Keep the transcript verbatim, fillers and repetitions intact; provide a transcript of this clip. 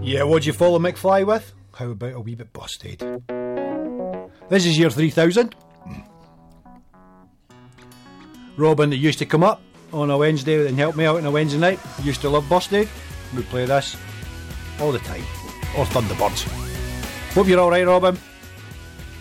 Yeah, what'd you follow McFly with? How about a wee bit busted? This is year three thousand. Robin, that used to come up on a Wednesday and help me out on a Wednesday night, used to love Busted. We'd play this all the time. Or Thunderbirds. Hope you're alright, Robin.